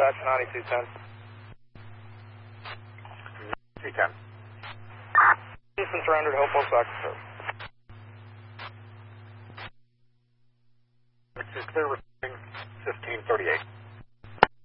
contact 9210. 9210. Houston surrendered, Hopewell, second serve. This is clear receiving 1538.